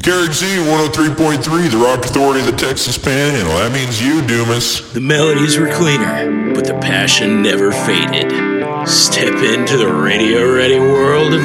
KRG 103.3, the rock authority of the Texas Panhandle. That means you, Dumas. The melodies were cleaner, but the passion never faded. Step into the radio-ready world of